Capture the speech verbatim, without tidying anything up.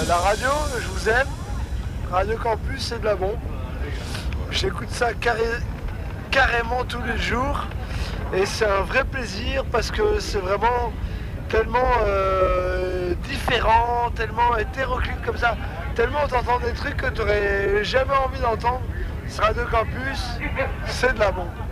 la radio, je vous aime. Radio Campus, c'est de la bombe. J'écoute ça carré, carrément tous les jours. Et c'est un vrai plaisir parce que c'est vraiment tellement euh, différent, tellement hétéroclite comme ça. Tellement on t'entend des trucs que tu n'aurais jamais envie d'entendre. Ce Radio Campus, c'est de la bombe.